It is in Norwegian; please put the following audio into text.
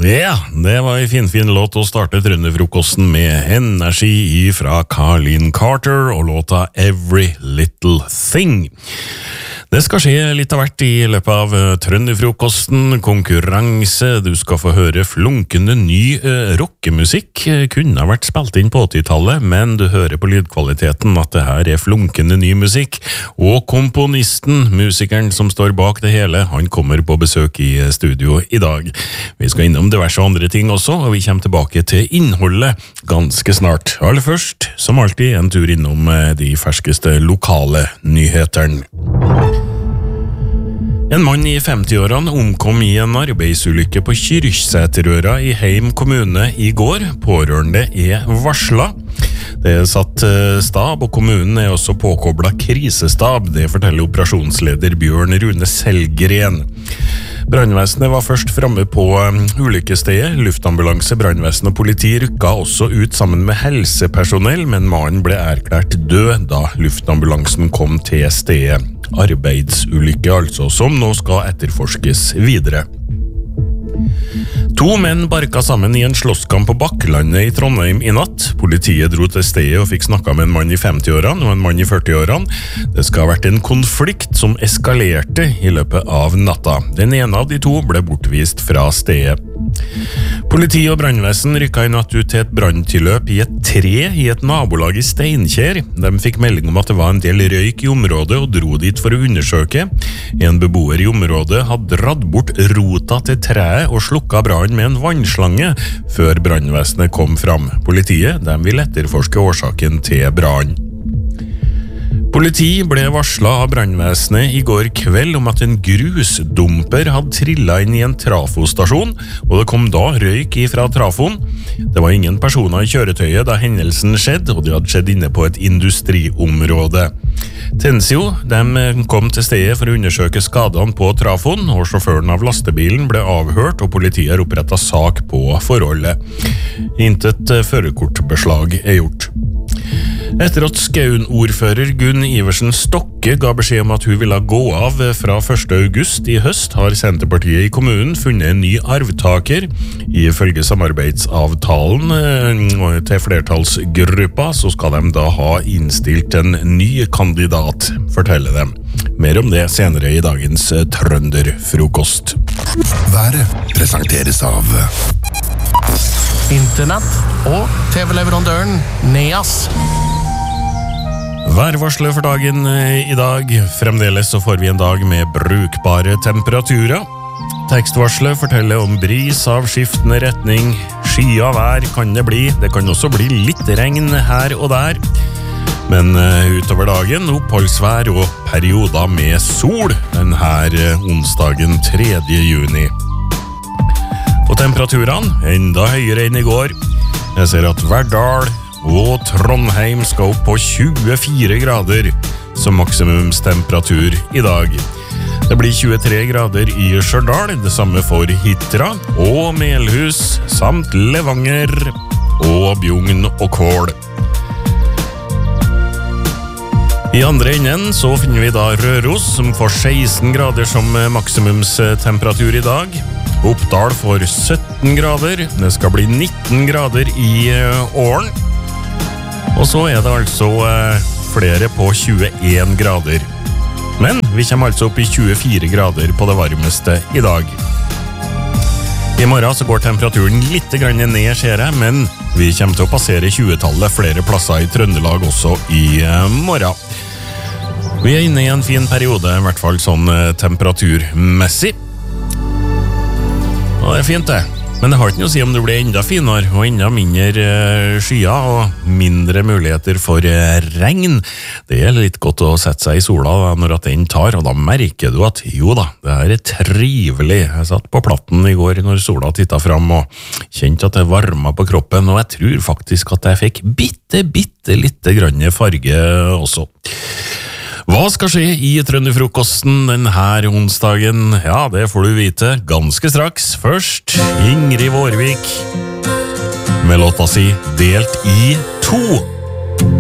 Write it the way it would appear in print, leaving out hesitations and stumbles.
Ja, det var en fin låt å starte trønderfrokosten med energi fra Carleen Carter og låta Every Little Thing. Det skal skje litt av hvert i løpet av trønderfrokosten, konkurranse, du skal få høre flunkende ny rockemusikk, kunne ha vært spilt inn på 80-tallet, men du hører på lydkvaliteten at det her er flunkende ny musikk, og komponisten, musikeren som står bak det hele, han kommer på besøk i studio i dag. Vi skal innom diverse andre ting også, og vi kommer tilbake til innholdet ganske snart. Aller først, som alltid, en tur innom de ferskeste lokale nyhetene. En mann i 50-årene omkom i en arbeidsulykke på Kyrksæterøra i Heim kommune i går. Pårørende er varslet. Det er satt stab, og kommunen er også påkoblet krisestab. Det forteller operasjonsleder Bjørn Rune Selgren. Brandvesenet var først fremme på ulykkestedet. Luftambulanse, brandvesen og politi rykket også ut sammen med helsepersonell, men mannen ble erklært død da luftambulansen kom til stedet. Arbeidsulykke altså, som nå skal etterforskes videre. 2 menn barka sammen i en slåsskamp på Bakklandet i Trondheim i natt. Politiet dro til stedet og fikk snakket med en mann i 50-årene og en mann i 40-årene. Det skal ha vært en konflikt som eskalerte i løpet av natta. Den ene av de 2 ble bortvist fra stedet. Politi og brandvesen rykket i natt ut til et branntilløp i et tre i et nabolag i Steinkjer. De fikk melding om at det var en del røyk i området og dro dit for å undersøke. En beboer i området hadde dratt bort rota til treet og slukket brannen med en vannslange før brandvesenet kom fram. Politiet vil etterforske årsaken til brannen. Politi ble varslet av brandvesenet i går kveld om at en grusdumper hadde trillet inn i en trafostasjon, og det kom da røyk fra trafoen. Det var ingen personer i kjøretøyet da hendelsen skjedde, og det hadde skjedd inne på et industriområde. Tensio, de kom til stedet for å undersøke skadene på trafoen, og sjåføren av lastebilen ble avhørt, og politiet har opprettet sak på forholdet. Intet førerkortbeslag er gjort. Etter at Skaun-ordfører Gunn Iversen Stokke ga beskjed om at hun ville gå av fra 1. august i høst, har Senterpartiet i kommunen funnet en ny arvtaker. Ifølge samarbeidsavtalen til flertallsgruppa så skal de da ha innstilt en ny kandidat, forteller dem. Mer om det senere i dagens Trønderfrokost. Været presenteres av Internett og TV-leverandøren Neas. Værvarslet for dagen i dag. Fremdeles så får vi en dag med brukbare temperaturer. Tekstvarslet forteller om bris av skiftende retning. Skyet vær kan det bli. Det kan også bli litt regn her og der. Men utover dagen oppholdsvær og perioder med sol denne onsdagen 3. juni. Og temperaturene enda høyere enn i går. Jeg ser at Verdal og Trondheim skal opp på 24 grader som maksimumstemperatur i dag. Det blir 23 grader i Stjørdal, det samme for Hitra og Melhus, samt Levanger og Bjugn og Kål. I andre enden så finner vi da Røros, som får 16 grader som maksimumstemperatur i dag. Oppdal får 17 grader, det skal bli 19 grader i Åren. Og så er det altså flere på 21 grader. Men vi kommer altså opp i 24 grader på det varmeste i dag. I morgen så går temperaturen litt ned, ser jeg, men vi kommer til å passere 20-tallet flere plasser i Trøndelag også i morgen. Vi er inne i en fin periode, i hvert fall sånn temperaturmessig. Og det er fint det. Men det har ikke noe å si om det blir enda finere og enda mindre skyer og mindre muligheter for regn. Det er litt godt å sette seg i sola når den tar, og da merker du at jo da, det her er trivelig. Jeg satt på platten i går når sola tittet fram og kjente at det varmet på kroppen, og jeg tror faktisk at jeg fikk bitte litt farge også. Hva skal skje i Trønderfrokosten denne onsdagen? Ja, det får du vite ganske straks. Først Ingrid Vårvik med låta si Delt i 2.